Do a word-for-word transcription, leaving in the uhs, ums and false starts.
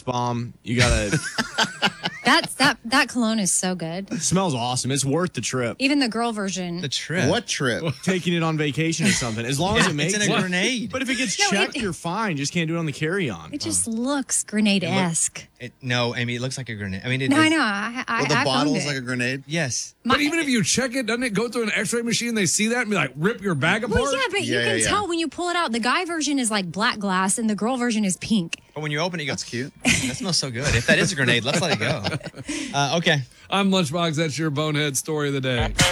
bomb. You gotta. That's that that cologne is so good. It smells awesome. It's worth the trip. Even the girl version. The trip. What trip? Taking it on vacation or something. As long as it makes it's in a it. grenade. But if it gets No, checked, it- you're fine. Just can't do it on the carry-on. It just looks grenade-esque. It, no, Amy, it looks like a grenade. I mean, it, No, I it- know. I, I, Well, the I've bottle owned is it. like a grenade. Yes. But even if you check it, doesn't it go through an X-ray machine? They see that and be like, rip your bag apart. Well, yeah, but you Yeah, can yeah, tell yeah. when you pull it out. The guy version is like black glass, and the girl version is pink. But when you open it, you go, That's cute. that smells so good. If that is a grenade, let's let it go. Uh, okay. I'm Lunchbox. That's your bonehead story of the day.